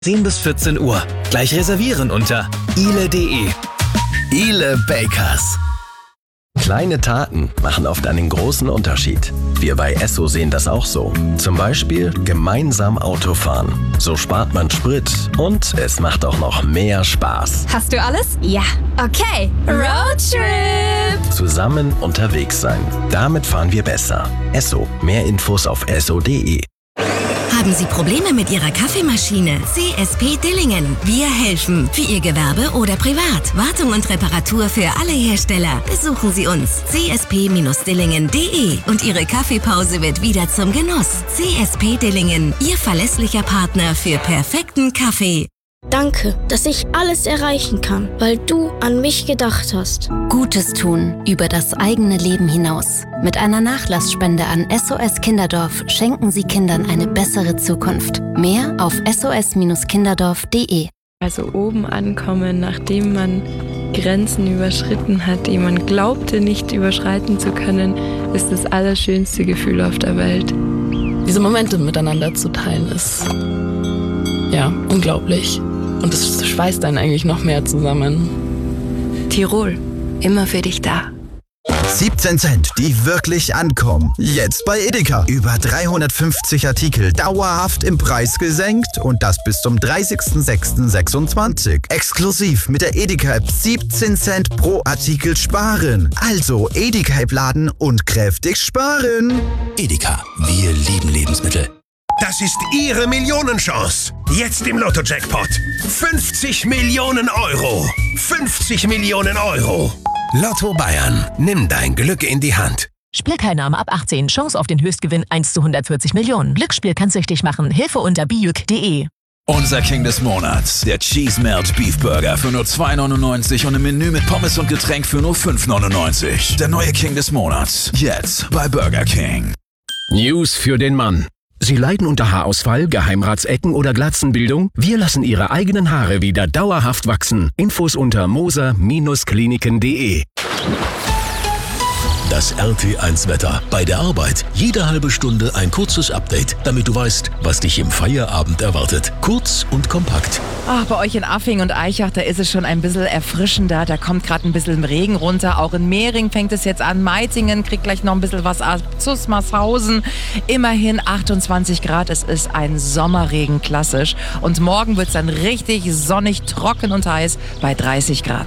10 bis 14 Uhr. Gleich reservieren unter ile.de. Ile Bakers. Kleine Taten machen oft einen großen Unterschied. Wir bei Esso sehen das auch so. Zum Beispiel gemeinsam Autofahren. So spart man Sprit und es macht auch noch mehr Spaß. Hast du alles? Ja. Okay. Roadtrip! Zusammen unterwegs sein. Damit fahren wir besser. Esso. Mehr Infos auf esso.de. Haben Sie Probleme mit Ihrer Kaffeemaschine? CSP Dillingen. Wir helfen. Für Ihr Gewerbe oder privat. Wartung und Reparatur für alle Hersteller. Besuchen Sie uns. csp-dillingen.de. Und Ihre Kaffeepause wird wieder zum Genuss. CSP Dillingen. Ihr verlässlicher Partner für perfekten Kaffee. Danke, dass ich alles erreichen kann, weil du an mich gedacht hast. Gutes tun über das eigene Leben hinaus. Mit einer Nachlassspende an SOS Kinderdorf schenken Sie Kindern eine bessere Zukunft. Mehr auf sos-kinderdorf.de. Also oben ankommen, nachdem man Grenzen überschritten hat, die man glaubte nicht überschreiten zu können, ist das allerschönste Gefühl auf der Welt. Diese Momente miteinander zu teilen ist ja unglaublich. Und es schweißt einen eigentlich noch mehr zusammen. Tirol, immer für dich da. 17 Cent, die wirklich ankommen. Jetzt bei Edeka. Über 350 Artikel dauerhaft im Preis gesenkt und das bis zum 30.06.26. Exklusiv mit der Edeka-App 17 Cent pro Artikel sparen. Also Edeka-App laden und kräftig sparen. Edeka, wir lieben Lebensmittel. Das ist Ihre Millionenchance. Jetzt im Lotto-Jackpot. 50 Millionen Euro. 50 Millionen Euro. Lotto Bayern. Nimm dein Glück in die Hand. Spielteilnahme ab 18. Chance auf den Höchstgewinn 1 zu 140 Millionen. Glücksspiel kann süchtig machen. Hilfe unter biuk.de. Unser King des Monats. Der Cheese Melt Beef Burger für nur 2,99 und im Menü mit Pommes und Getränk für nur 5,99. Der neue King des Monats. Jetzt bei Burger King. News für den Mann. Sie leiden unter Haarausfall, Geheimratsecken oder Glatzenbildung? Wir lassen Ihre eigenen Haare wieder dauerhaft wachsen. Infos unter moser-kliniken.de. Das RT1-Wetter. Bei der Arbeit jede halbe Stunde ein kurzes Update, damit du weißt, was dich im Feierabend erwartet. Kurz und kompakt. Ach, bei euch in Affing und Eichach, da ist es schon ein bisschen erfrischender. Da kommt gerade ein bisschen Regen runter. Auch in Mehring fängt es jetzt an. Meitingen kriegt gleich noch ein bisschen was ab. Zusmarshausen, immerhin 28 Grad. Es ist ein Sommerregen, klassisch. Und morgen wird es dann richtig sonnig, trocken und heiß bei 30 Grad.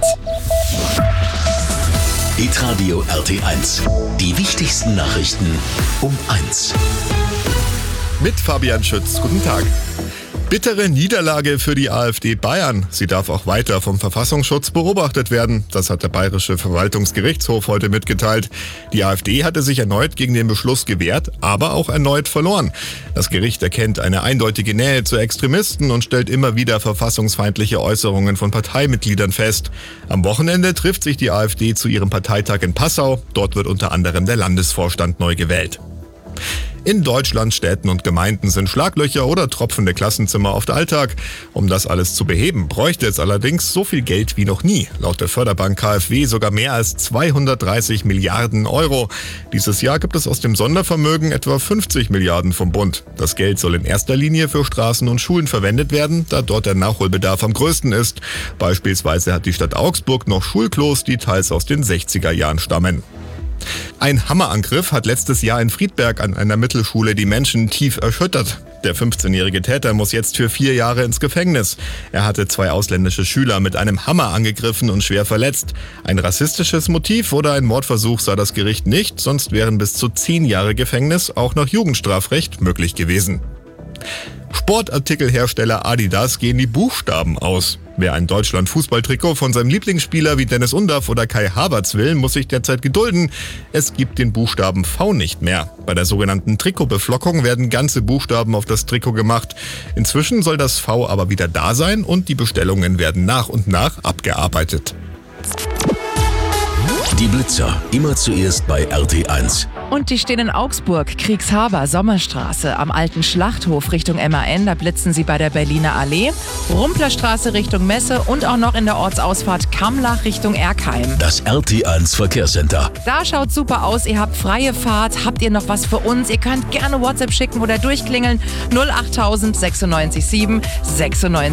Hitradio RT1. Die wichtigsten Nachrichten um 1. Mit Fabian Schütz. Guten Tag. Bittere Niederlage für die AfD Bayern. Sie darf auch weiter vom Verfassungsschutz beobachtet werden. Das hat der Bayerische Verwaltungsgerichtshof heute mitgeteilt. Die AfD hatte sich erneut gegen den Beschluss gewehrt, aber auch erneut verloren. Das Gericht erkennt eine eindeutige Nähe zu Extremisten und stellt immer wieder verfassungsfeindliche Äußerungen von Parteimitgliedern fest. Am Wochenende trifft sich die AfD zu ihrem Parteitag in Passau. Dort wird unter anderem der Landesvorstand neu gewählt. In Deutschlands Städten und Gemeinden sind Schlaglöcher oder tropfende Klassenzimmer oft Alltag. Um das alles zu beheben, bräuchte es allerdings so viel Geld wie noch nie. Laut der Förderbank KfW sogar mehr als 230 Milliarden Euro. Dieses Jahr gibt es aus dem Sondervermögen etwa 50 Milliarden vom Bund. Das Geld soll in erster Linie für Straßen und Schulen verwendet werden, da dort der Nachholbedarf am größten ist. Beispielsweise hat die Stadt Augsburg noch Schulklos, die teils aus den 60er Jahren stammen. Ein Hammerangriff hat letztes Jahr in Friedberg an einer Mittelschule die Menschen tief erschüttert. Der 15-jährige Täter muss jetzt für 4 Jahre ins Gefängnis. Er hatte 2 ausländische Schüler mit einem Hammer angegriffen und schwer verletzt. Ein rassistisches Motiv oder ein Mordversuch sah das Gericht nicht, sonst wären bis zu 10 Jahre Gefängnis auch nach Jugendstrafrecht möglich gewesen. Sportartikelhersteller Adidas gehen die Buchstaben aus. Wer ein Deutschland-Fußballtrikot von seinem Lieblingsspieler wie Dennis Undaff oder Kai Havertz will, muss sich derzeit gedulden. Es gibt den Buchstaben V nicht mehr. Bei der sogenannten Trikotbeflockung werden ganze Buchstaben auf das Trikot gemacht. Inzwischen soll das V aber wieder da sein und die Bestellungen werden nach und nach abgearbeitet. Die Blitzer, immer zuerst bei RT1. Und die stehen in Augsburg, Kriegshaber, Sommerstraße, am alten Schlachthof Richtung MAN, da blitzen sie bei der Berliner Allee, Rumplerstraße Richtung Messe und auch noch in der Ortsausfahrt Kammlach Richtung Erkheim. Das RT1 Verkehrscenter. Da schaut super aus, ihr habt freie Fahrt, habt ihr noch was für uns? Ihr könnt gerne WhatsApp schicken oder durchklingeln 08000 96 7 96